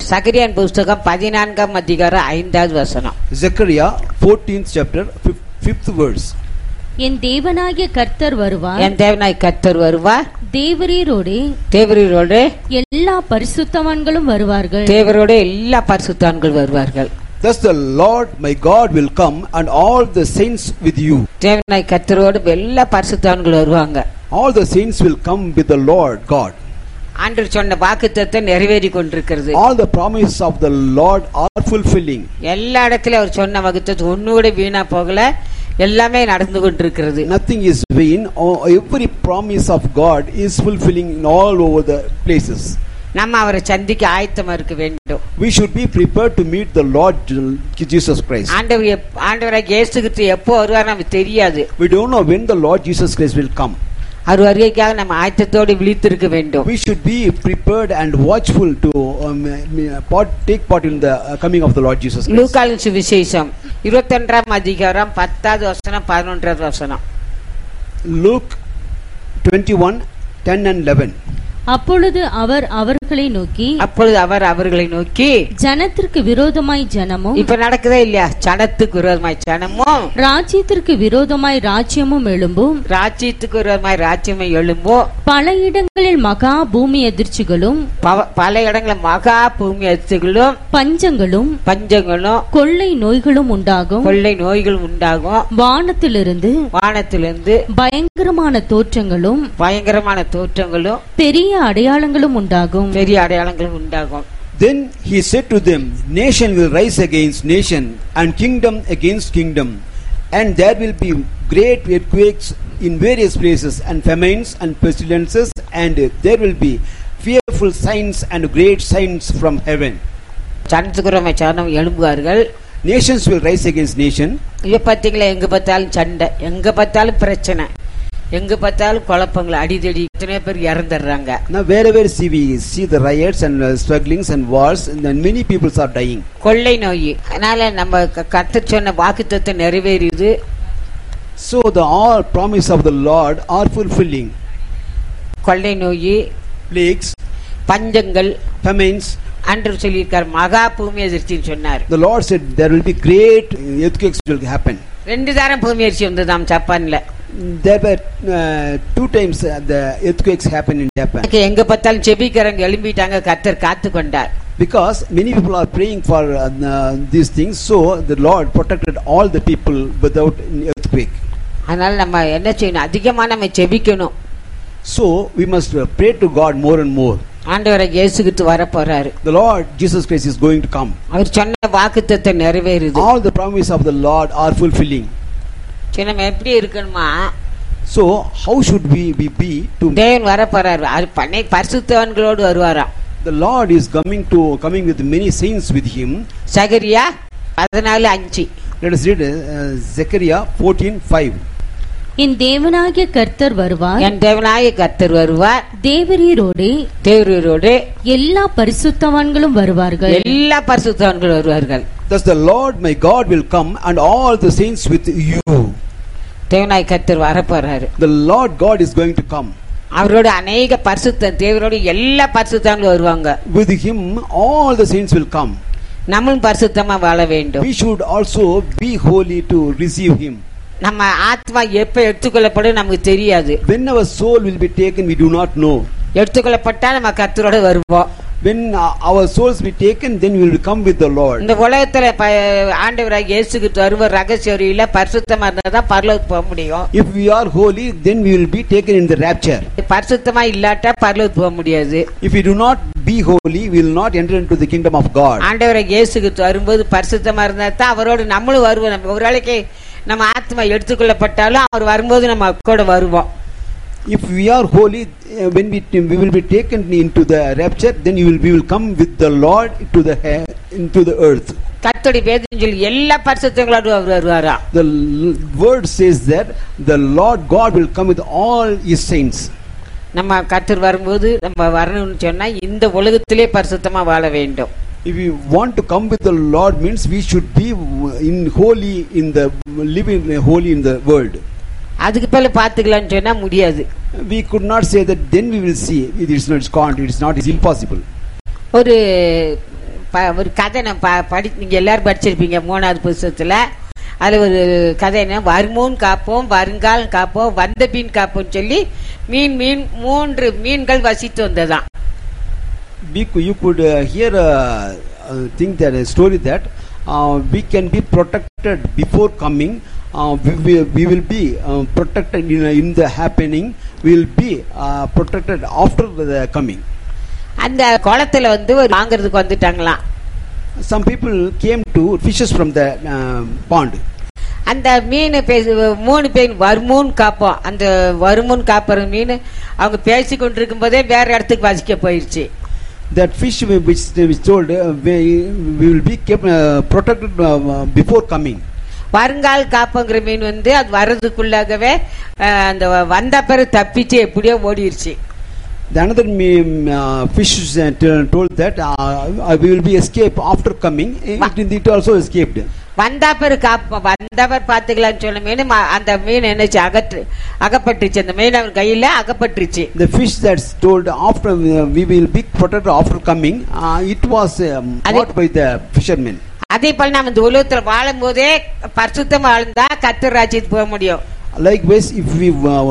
சகரியான் புஸ்தகம் 14ஆம் அதிகாரம் 5வது வசனம். Zechariah 14th chapter 5th verse. என் தேவனாகிய கர்த்தர் வருவார், என் தேவனாய் கர்த்தர் வருவார், தேவரீரோடு எல்லா பரிசுத்தவான்களும் வருவார்கள், தேவரோடு எல்லா பரிசுத்தவான்கள் வருவார்கள். Thus the Lord my God will come and all the saints with you. தேவனாய் கர்த்தரோடு எல்லா பரிசுத்தவான்கள் வருவாங்க. All the saints will come with the Lord God. ஆண்டவர் சொன்ன வாக்குத்தத்தம் நிறைவேறி கொண்டிருக்கிறது. All the promises of the Lord are fulfilling. எல்லா இடத்துல அவர் சொன்ன வாக்குத்தத்தம் ஒண்ணு வீணா போகல, எல்லாமே நடந்து கொண்டிருக்கிறது. Nothing is vain. Every promise of God is fulfilling in all over the places. நம்ம அவரை சந்திக்க ஆயத்தமா இருக்க வேண்டும். We should be prepared to meet the Lord Jesus Christ. ஆண்டவராகிய இயேசு கிறிஸ்து எப்போ வருவார் நமக்கு தெரியாது. We don't know when the Lord Jesus Christ will come. அவர் வருகைக்காக நம்ம ஆயத்தத்தோடு விழித்திருக்க வேண்டும். We should be prepared and watchful to take part in the coming of the Lord Jesus Christ. லூக்காவின் சுவிசேஷம் 21ஆம் அதிகாரம் 10வது வசனம் 11வது வசனம். Luke 21:10 and 11. அப்பொழுது அவர் அவர்களை நோக்கி ஜனத்திற்கு விரோதமாய் ஜனமும், இப்ப நடக்குதே இல்லையா, ஜனத்துக்கு விரோதமாய் ஜனமும், ராஜ்யத்திற்கு விரோதமாய் ராஜ்யமும் எழும்பும், ராஜ்யத்துக்கு விரோதமாய் ராஜ்யமும் எழும்பும், பல இடங்களில் மகா பூமி எதிர்ச்சிகளும், பல இடங்களில் மகா பூமி எதிர்ச்சிகளும், பஞ்சங்களும் கொள்ளை நோய்களும் உண்டாகும், வானத்திலிருந்து பயங்கரமான தோற்றங்களும் பெரிய அடையாளங்களும் உண்டாகும். Then he said to them, nation will rise against nation and kingdom against kingdom, and there will be great earthquakes in various places and famines and pestilences, and there will be fearful signs and great signs from heaven. Nations will rise against nation. எங்க பார்த்தாலும் சண்டை, எங்க பார்த்தாலும் பிரச்சனை, எங்க பார்த்தாலும் குழப்பங்கள், அடிதடி, எத்தனை பேர் இறந்துடுறாங்க. Now wherever we see the riots and strugglings and wars, and many people are dying. கொள்ளை நோய், அதனால நம்ம கர்த்தர் சொன்ன வாக்குத்தத்தம் நிறைவேறியது. So the all promise of the Lord are fulfilling. கொள்ளை நோய், plagues, பஞ்சங்கள், famines, அன்று சொல்லியிருக்கார், மகா பூமி எதிர்ச்சின்னு சொன்னார். The Lord said there will be great earthquakes will happen. 2 தரம் பூமி எதிர்ச்சி வந்ததாம் ஜப்பான்ல. There were 2 times the earthquakes happened in Japan. எங்க பார்த்தாலும் ஜெபிக்கிறவங்க எழும்பிட்டாங்க, கர்த்தர் காத்து கொண்டார். Because many people are praying for these things, so the Lord protected all the people without an earthquake. அதனால நம்ம என்ன செய்யணும், அதிகமா நம்ம ஜெபிக்கணும். So we must pray to God more and more. ஆண்டவராகிய இயேசு கிறிஸ்து வர போறாரு. The Lord Jesus Christ is going to come. அவர் சொன்ன வாக்குத்தத்தம் நிறைவேறுது. All the promises of the Lord are fulfilling. நம்ம எப்படி இருக்கணுமா? So how should we be to தேவன் வர போறாரு, பரிசுத்தவான்களோடு வருவாராம். The Lord is coming with many saints with him. Zechariah 14:5. Let us read Zechariah 14:5. என் தேவனாகிய கர்த்தர் வருவார், தேவரீரோடு எல்லா பரிசுத்தவான்களும் வருவார்கள். Thus the Lord my God will come and all the saints with you. தேவனாய் கர்த்தர் வரப்போறாரு. The Lord God is going to come. அவரோட अनेक பரிசுத்த தேவரோட எல்லா பரிசுத்தவான்களும் வருவாங்க. With him all the saints will come. நம்மளும் பரிசுத்தமா வாழ வேண்டும். We should also be holy to receive him. நம்ம ஆத்மா எப்ப எடுத்துக்கொள்ளப்படும் நமக்கு தெரியாது. When our soul will be taken we do not know. எடுத்துக்கொள்ளப்பட்டா நம்ம கர்த்தரோட வருவோம். When our souls be taken, then we will come with the Lord. இந்த உலகத்துல ஆண்டவராகிய இயேசு கிறிஸ்து வருவ ரகசியரியில பரிசுத்தமா இருந்தா தான் பரலோகத்துக்கு போக முடியும். If we are holy, then we will be taken in the rapture. பரிசுத்தமா இல்லாட்டா பரலோகத்துக்கு போக முடியாது. If we do not be holy, we will not enter into the kingdom of God. ஆண்டவராகிய இயேசு கிறிஸ்து வரும்போது பரிசுத்தமா இருந்தா தான் அவரோடு நம்மளும் வருவோம். நம்ம ஒரு நாளைக்கு நம்ம ஆத்மா எடுத்துக்கொள்ளப்பட்டாலும் அவர் வரும்போது நம்ம கூட வருவோம். If we are holy, when we will be taken into the rapture, then we will come with the Lord into the earth. கர்த்தருடைய வேதம் சொல்லி எல்லா பரிசுத்தங்களோடு அவர் வருவாரா. The word says that the Lord God will come with all his saints. நம்ம கர்த்தர் வரும்போது நம்ம வரணும்னு சொன்னா இந்த உலகத்திலே பரிசுத்தமா வாழ வேண்டும். If we want to come with the Lord means we should be living holy in the world. அதுக்கு மேல பாத்துக்கலாம்னு சொன்னா முடியாது. We could not say that then we will see. It is not impossible. ஒரு ஒரு கதை நான் நீங்க எல்லாரும் படிச்சிருப்பீங்க 3வது புத்தகத்துல. அதுல ஒரு கதை என்ன, வருமோன் காப்போம், வருங்கால் காப்போம், வந்த மீன் காப்போம் சொல்லி மீன் 3 மீன்கள் வசித்து வந்ததான். You could hear think that a story that we can be protected before coming. We will be protected in the happening. We will be protected after the coming. அந்த குளத்துல வாங்குறதுக்கு வந்துட்டாங்களாம். Some people came to fishes from the pond. அந்த மீன் 3 பேர் வருமோன் காப்போம், அந்த வருமோன் காப்பற மீன் அவங்க பேசி கொண்டிருக்கும் போதே வேற இடத்துக்கு வசிக்க போயிருச்சு. That fish which told we will be kept protected before coming. வருங்கால் காப்பங்கிற மீன் அது வர்றதுக்குள்ளாகவே அந்த வந்த பிறகு தப்பிச்சு எப்படியோ ஓடிருச்சு. The another fish told that we will be escaped after coming. It also escaped. வந்தவர் பாத்துக்கலாம்னு சொன்ன மீன் அந்த மீன் என்னச்சு அகப்பட்டுச்சு, அந்த மீன் அவர் கையில அகப்பட்டுருச்சு. The fish that's told after we will be protected after coming, it was caught by the fishermen. அதே போல நம்ம இந்த உலகத்துல வாழும் போதே பரிசுத்தமா வாழ்ந்தா கர்த்தர் ராஜ்யத்துக்கு போக முடியும். Likewise, if we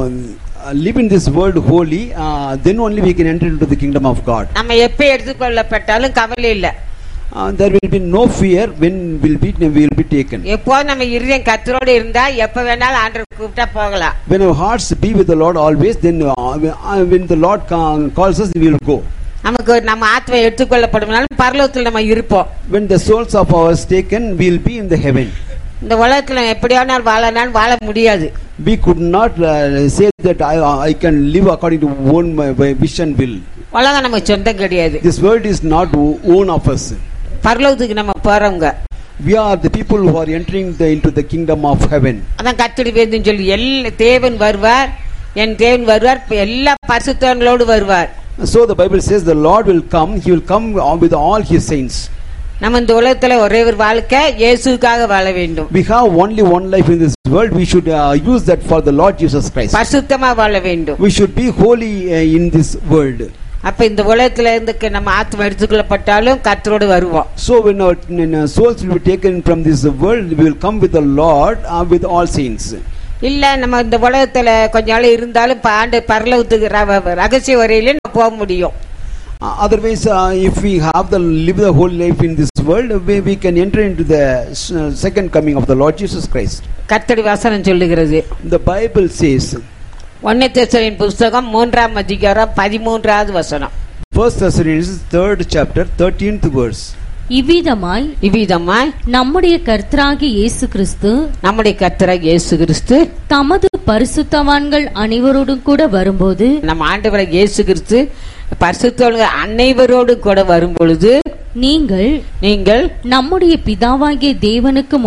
live in this world holy, then only we can enter into the kingdom of God. நம்ம எப்ப எடுத்துக்கொள்ளப்பட்டாலும் கவலை இல்ல. There will be no fear when we will be taken. எப்போ நம்ம இருதயம் கர்த்தரோடு இருந்தா எப்ப வேணாலும் ஆண்டவர் கூப்பிட்டா போகலாம். When our hearts be with the Lord always, then when the Lord calls us, we will go. நமக்கு நம்ம ஆத்மா எடுத்துக்கொள்ளப்படும்னாலும் பரலோகத்தில் நம்ம இருப்போம். When the souls of ours taken, we will be in the heaven. இந்த உலகத்துல எப்படியானாலும் வாழ முடியாது. We could not say that I can live according to own my vision will. உலகம் நமக்கு சொந்தம் கிடையாது. This world is not own of us. பரலோகத்துக்கு நம்ம போறவங்க. We are the people who are entering into the kingdom of heaven. அதான் கர்த்தருடைய வேதம் சொல்லி எல்லா தேவன் வருவார், என் தேவன் வருவார், எல்லா பரிசுத்தவான்களோடு வருவார். So the Bible says the Lord will come, he will come with all his saints. நம்ம இந்த உலகத்துல ஒரே ஒரு வாழ்க்கை இயேசுவுக்காக வாழ வேண்டும். We have only one life in this world. We should use that for the Lord Jesus Christ. பரிசுத்தமா வாழ வேண்டும். We should be holy in this world. அப்ப இந்த உலகத்துல இருந்து நம்ம ஆத்மா எடுத்துக்கொள்ளப்பட்டாலும் கர்த்தரோடு வருவோம். So when our souls will be taken from this world, we will come with the Lord with all saints. இல்ல நம்ம இந்த உலகத்துல கொஞ்ச நாள் இருந்தாலும் ஆண்டு பரலோகத்துக்கு ரகசிய வரையில நம்ம போக முடியும். Otherwise, if we have live the whole life in this world, we can enter into the second coming of the Lord Jesus Christ. கர்த்தருடைய வசனம் சொல்லுகிறது. The Bible says, 1 தெசலோனிக்கேயர் புத்தகம் 3ஆம் அதிகாரம் 13வது வசனம். 1 Thessalonians 3rd chapter 13th verse. இவ்விதமாய் நம்முடைய கர்த்தராகிய இயேசு கிறிஸ்து தமது பரிசுத்தவான்கள் அனைவரோடும் கூட வரும்போது, நம்ம ஆண்டவராகிய இயேசு கிறிஸ்து பரிசுத்தவான்கள் அனைவரோடு கூட வரும்பொழுது நீங்கள் நம்முடைய பிதாவாகிய தேவனுக்கு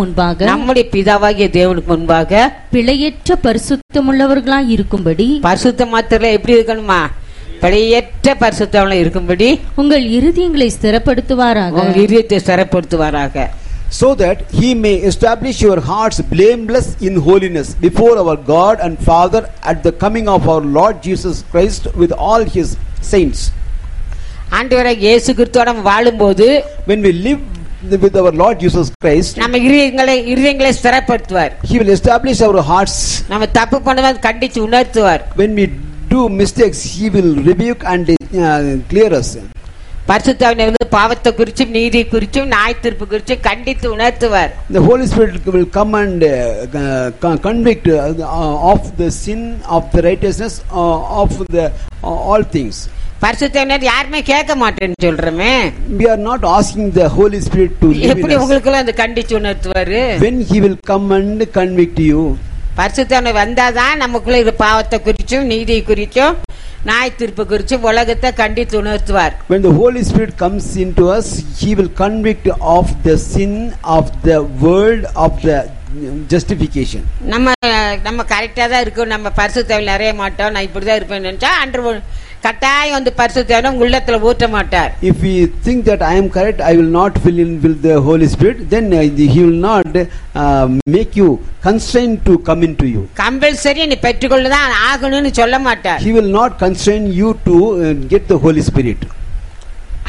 முன்பாக பிழையற்ற பரிசுத்தமுள்ளவர்களாய் இருக்கும்படி, பரிசுத்த மாத்திரம் எப்படி இருக்கணுமா, பிழையற்ற பரிசுத்தவளை இருக்கும்படி உங்கள் இருதயங்களை ஸ்திரப்படுத்துவாராக, so that he may establish your hearts blameless in holiness before our God and Father at the coming of our Lord Jesus Christ with all his saints. ஆண்டவராகிய இயேசு கிறிஸ்துவோட வாழும்போது, when we live with our Lord Jesus Christ, நம்ம இருதயங்களை ஸ்திரப்படுத்துவார். He will establish our hearts. நம்ம தப்பு பண்ணும்போது கண்டிச்சு உணர்த்துவார். When we do mistakes, he will rebuke and clear us. பரிசுத்தவான்கள் பாவத்தை குறிச்சும் நீதி குறிச்சும் நியாய தீர்ப்பு குறிச்சும் கண்டித்து உணர்த்துவார். The Holy Spirit will come and convict of the sin, of the righteousness, of the all things. பரிசுத்தவான்கள் யாருமே கேட்க மாட்டேன்னு சொல்றமே. We are not asking the Holy Spirit to live in us. எப்படி உங்களுக்கு அந்த கண்டிச்சு உணர்த்துவாரு? When he will come and convict you. பரிசுத்தவான்கள் வந்தாதான் நமக்குள்ள இது பாவத்தை குறிச்சும் நீதி குறிச்சும் நியாய தீர்ப்பு குறிச்சும் உலகத்தை கண்டித்து உணர்த்துவார். When the Holy Spirit comes into us, he will convict of the sin, of the world, of the justification. நம்ம கரெக்டா தான் இருக்கும், நம்ம பரிசுத்தவான்கள் நிறைய மாட்டோம், நான் இப்படிதான் இருப்பேன்னு நினைச்சா அன்று கட்டாயம் வந்து பரிசுத்தவான்கள் உள்ளத்துல ஊற்ற மாட்டார். If we think that I am correct, I will not fill in with the Holy Spirit, then he will not make you constrained to come into you. Compulsory நீ பெற்றுக்கொள்ளதான் ஆகணும்னு சொல்ல மாட்டார். He will not constrain you to get the Holy Spirit.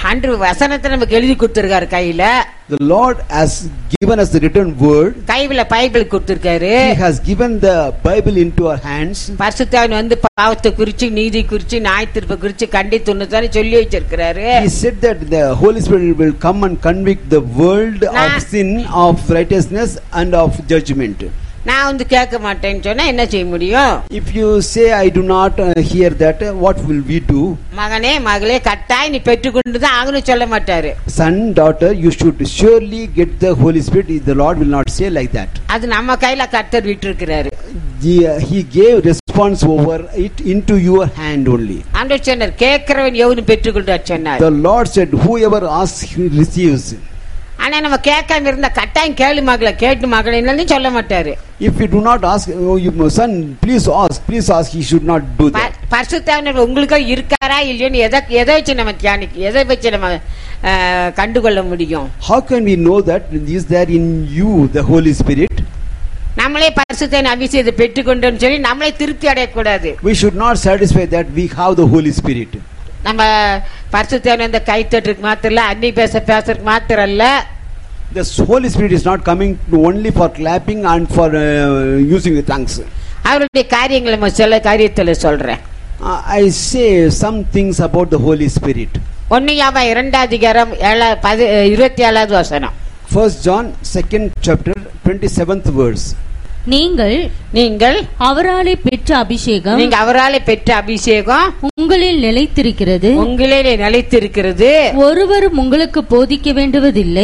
ஆண்டு வசனத்தை நமக்கு எழுதி கொடுத்திருக்காரு கையில. The Lord has given us the written word. கையில பைபிள் கொடுத்திருக்காரு. He has given the Bible into our hands. பரிசுத்தாவின் வந்து பாவத்தை குறிச்சு, நீதி குறிச்சு, நியாயத்தீர்ப்பை குறிச்சு கண்டித்துன்னு சொல்லி வச்சிருக்கிறாரு. He said that the Holy Spirit will come and convict the world of sin, of righteousness and of judgment. நான் வந்து கேட்க மாட்டேன்னு சொன்னா என்ன செய்ய முடியும்? If you say I do not hear that, what will we do? மகனே மகளே கட்டாய் நீ பெற்றுக்கொண்டுதான் ஆகணும் சொல்ல மாட்டாரு. Son, daughter, you should surely get the Holy Spirit. The Lord will not say like that. அது நம்ம கையில கர்த்தர் விட்டிருக்கிறாரு. He gave response over it into your hand only. ஆண்டவர் சொன்னார் கேட்கிறவன் எவனும் பெற்றுக்கொண்டார் சொன்னார். The Lord said whoever asks he receives. ஆனா நம்ம கேட்காம இருந்தா கட்டாயம் கேளு மகளே, கேட்டு மகளேன்னு சொல்ல மாட்டாரு. If you do not ask, oh, son, please ask, he should not do that. பரிசுத்தாவினர் உங்களுக்கு இருக்காரா இல்லையோன்னு எதை வச்சு நம்ம எதை வச்சு நம்ம கண்டுகொள்ள முடியும்? How can we know that is there in you the Holy Spirit? நம்மளே பரிசுத்தாவின் அபிஷேகத்தை பெற்றுக்கொண்டோம்னு சொல்லி நம்மளே திருப்தி அடையக்கூடாது. We should not satisfy that we have the Holy Spirit. நம்ம பரிசுத்தாவின் அந்த கைத்தட்டுக்கு மாத்திரம் இல்ல, அன்னி பேசுறதுக்கு மாத்திரம் இல்ல. The Holy Spirit is not coming only for clapping and for using the tongues. அவருடைய காரியங்களை நம்ம சில காரியத்துல சொல்றேன். I say some things about the Holy Spirit. 1 யோவான் 2 அதிகாரம் 27வது வசனம். 1 John 2nd chapter 27th verse. நீங்கள் அவராலே பெற்ற அபிஷேகம், நீங்க அவராலே பெற்ற அபிஷேகம் உங்களில் நிலைத்திருக்கிறது. ஒருவரும் உங்களுக்கு போதிக்க வேண்டுவதில்லை.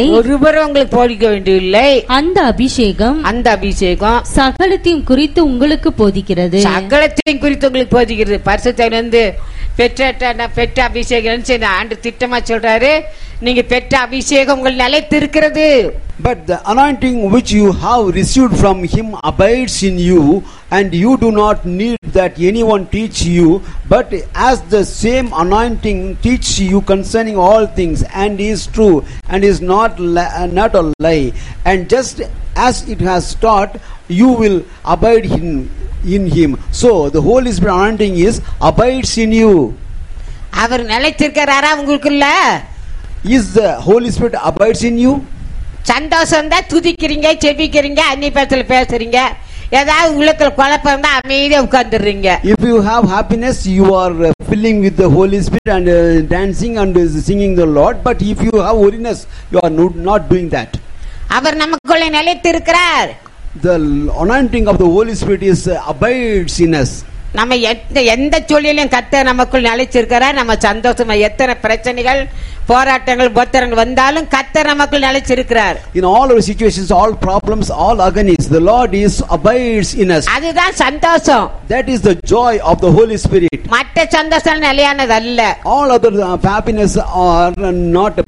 அந்த அபிஷேகம் சகலத்தையும் குறித்து உங்களுக்கு போதிக்கிறது. பரிசுத்தர் வந்து பெற்ற அபிஷேகம் ஆண்டு திட்டமா சொல்றாரு, நீங்க பெற்ற அபிஷேகம் உங்கள் நிலைத்திருக்கிறது. But the anointing which you have received from him abides in you, and you do not need that anyone teach you, but as the same anointing teach you concerning all things, and is true, and is not a lie, and just as it has taught, you will abide in him. So the Holy Spirit anointing abides in you. அவர் நிலைத்திருக்கிறாரா உங்களுக்குள்ள? Is the Holy Spirit abides in you? சந்தோஷம் தான், துதிக்கிறீங்க, செபிக்கிறீங்க, அன்னியத்துல பேசுறீங்க, ஏதாவது உள்ளத்துல குழப்பம் தான் அமைதியா உட்கார்ந்துடுறீங்க. If you have happiness, you are filling with the Holy Spirit and dancing and singing the Lord. But if you have weariness, you are not doing that. அவர் நமக்குள்ள நிலைத்திருக்கிறார். The anointing of the Holy Spirit abides in us. நம்ம எந்த சூழ்நிலையும் கர்த்தர் நமக்குள் நிலைச்சிருக்கிறார். நம்ம சந்தோஷமா எத்தனை பிரச்சனைகள், போராட்டங்கள், பொத்தரங்கள் வந்தாலும் கர்த்தர் நமக்குள் நிலைச்சிருக்கிறார். In all our situations, all problems, all agonies, the Lord abides in us. அதுதான் சந்தோஷம். That is the joy of the Holy Spirit. மற்ற சந்தோஷம் நிலையானது அல்ல. All other happiness are not